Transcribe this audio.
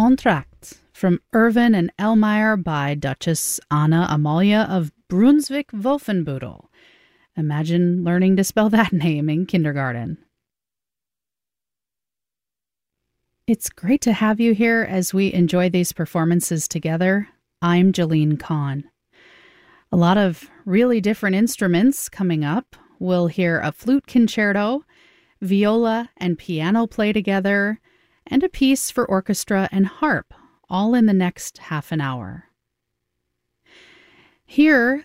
Contract from Irvin and Elmire by Duchess Anna Amalia of Brunswick-Wolfenbüttel. Imagine learning to spell that name in kindergarten. It's great to have you here as we enjoy these performances together. I'm Jolene Kahn. A lot of really different instruments coming up. We'll hear a flute concerto, viola and piano play together, and a piece for orchestra and harp, all in the next half an hour. Here,